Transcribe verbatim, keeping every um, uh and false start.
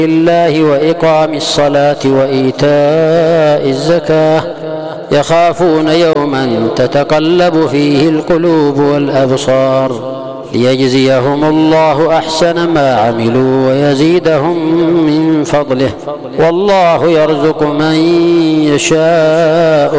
الله وإقام الصلاة وإيتاء الزكاة يخافون يوما تتقلب فيه القلوب والأبصار ليجزيهم الله أحسن ما عملوا ويزيدهم من فضله والله يرزق من يشاء